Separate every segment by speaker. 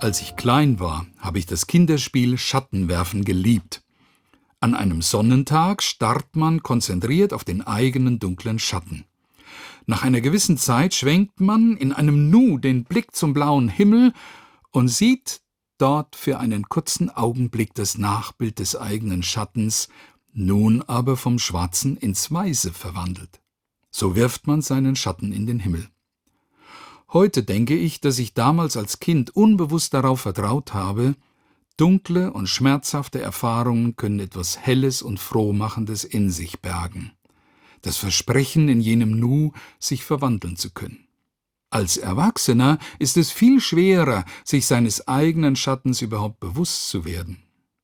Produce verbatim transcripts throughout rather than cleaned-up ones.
Speaker 1: Als ich klein war, habe ich das Kinderspiel Schattenwerfen geliebt. An einem Sonnentag starrt man konzentriert auf den eigenen dunklen Schatten. Nach einer gewissen Zeit schwenkt man in einem Nu den Blick zum blauen Himmel und sieht dort für einen kurzen Augenblick das Nachbild des eigenen Schattens, nun aber vom Schwarzen ins Weiße verwandelt. So wirft man seinen Schatten in den Himmel. Heute denke ich, dass ich damals als Kind unbewusst darauf vertraut habe, dunkle und schmerzhafte Erfahrungen können etwas Helles und Frohmachendes in sich bergen. Das Versprechen, in jenem Nu sich verwandeln zu können. Als Erwachsener ist es viel schwerer, sich seines eigenen Schattens überhaupt bewusst zu werden.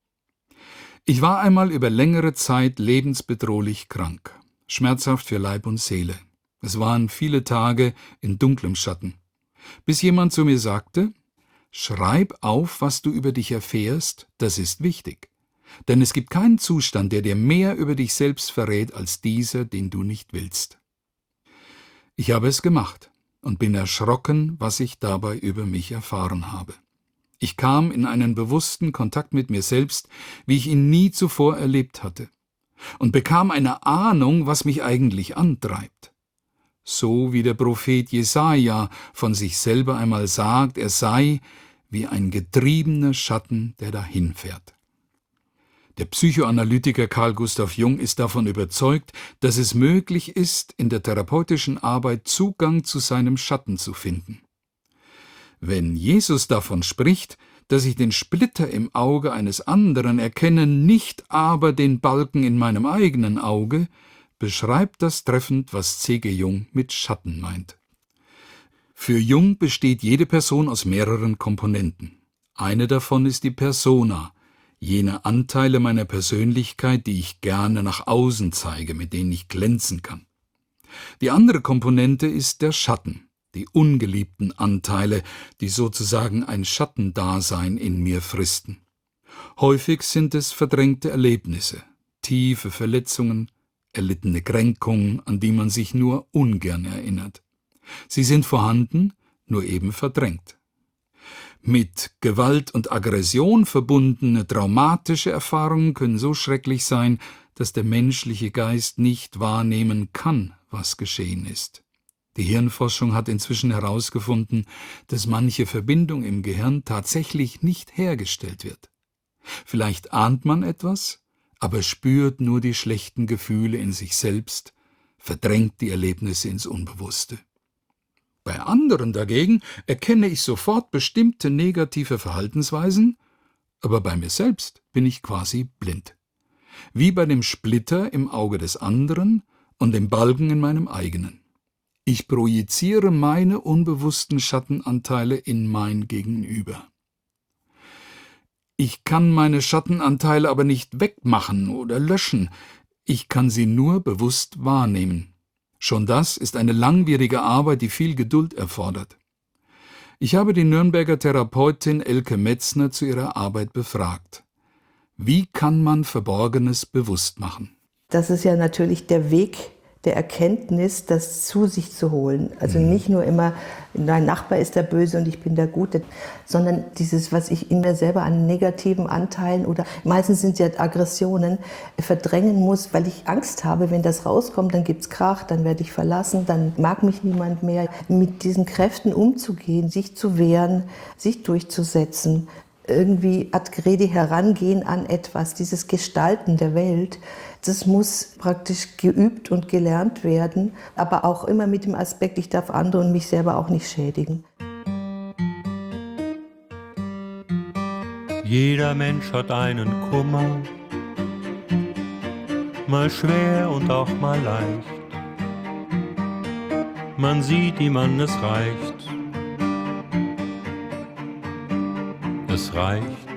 Speaker 1: Ich war einmal über längere Zeit lebensbedrohlich krank, schmerzhaft für Leib und Seele. Es waren viele Tage in dunklem Schatten, bis jemand zu mir sagte: Schreib auf, was du über dich erfährst, das ist wichtig. Denn es gibt keinen Zustand, der dir mehr über dich selbst verrät, als dieser, den du nicht willst. Ich habe es gemacht und bin erschrocken, was ich dabei über mich erfahren habe. Ich kam in einen bewussten Kontakt mit mir selbst, wie ich ihn nie zuvor erlebt hatte, und bekam eine Ahnung, was mich eigentlich antreibt. So wie der Prophet Jesaja von sich selber einmal sagt, er sei wie ein getriebener Schatten, der dahinfährt. Der Psychoanalytiker Carl Gustav Jung ist davon überzeugt, dass es möglich ist, in der therapeutischen Arbeit Zugang zu seinem Schatten zu finden. Wenn Jesus davon spricht, dass ich den Splitter im Auge eines anderen erkenne, nicht aber den Balken in meinem eigenen Auge, beschreibt das treffend, was C G Jung mit Schatten meint. Für Jung besteht jede Person aus mehreren Komponenten. Eine davon ist die Persona, jene Anteile meiner Persönlichkeit, die ich gerne nach außen zeige, mit denen ich glänzen kann. Die andere Komponente ist der Schatten, die ungeliebten Anteile, die sozusagen ein Schattendasein in mir fristen. Häufig sind es verdrängte Erlebnisse, tiefe Verletzungen, erlittene Kränkungen, an die man sich nur ungern erinnert. Sie sind vorhanden, nur eben verdrängt. Mit Gewalt und Aggression verbundene traumatische Erfahrungen können so schrecklich sein, dass der menschliche Geist nicht wahrnehmen kann, was geschehen ist. Die Hirnforschung hat inzwischen herausgefunden, dass manche Verbindung im Gehirn tatsächlich nicht hergestellt wird. Vielleicht ahnt man etwas, aber spürt nur die schlechten Gefühle in sich selbst, verdrängt die Erlebnisse ins Unbewusste. Bei anderen dagegen erkenne ich sofort bestimmte negative Verhaltensweisen, aber bei mir selbst bin ich quasi blind. Wie bei dem Splitter im Auge des anderen und dem Balken in meinem eigenen. Ich projiziere meine unbewussten Schattenanteile in mein Gegenüber. Ich kann meine Schattenanteile aber nicht wegmachen oder löschen, ich kann sie nur bewusst wahrnehmen. Schon das ist eine langwierige Arbeit, die viel Geduld erfordert. Ich habe die Nürnberger Therapeutin Elke Metzner zu ihrer Arbeit befragt. Wie kann man Verborgenes bewusst machen?
Speaker 2: Das ist ja natürlich der Weg der Erkenntnis, das zu sich zu holen. Also mhm. nicht nur immer, dein Nachbar ist der Böse und ich bin der Gute, sondern dieses, was ich in mir selber an negativen Anteilen oder meistens sind es ja Aggressionen, verdrängen muss, weil ich Angst habe, wenn das rauskommt, dann gibt's Krach, dann werde ich verlassen, dann mag mich niemand mehr. Mit diesen Kräften umzugehen, sich zu wehren, sich durchzusetzen, irgendwie ad gredi herangehen an etwas, dieses Gestalten der Welt, das muss praktisch geübt und gelernt werden, aber auch immer mit dem Aspekt, ich darf andere und mich selber auch nicht schädigen.
Speaker 3: Jeder Mensch hat einen Kummer, mal schwer und auch mal leicht. Man sieht ihm an, es reicht. Es reicht.